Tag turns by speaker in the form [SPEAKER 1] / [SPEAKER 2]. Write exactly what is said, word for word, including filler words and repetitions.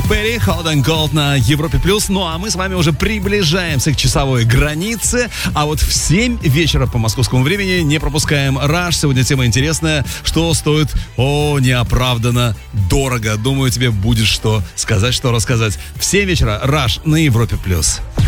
[SPEAKER 1] Перри, Hot and Cold на Европе Плюс. Ну а мы с вами уже приближаемся к часовой границе. А вот в семь вечера по московскому времени не пропускаем Rush. Сегодня тема интересная, что стоит, о, неоправданно дорого. Думаю, тебе будет что сказать, что рассказать. В семь вечера Rush на Европе Плюс.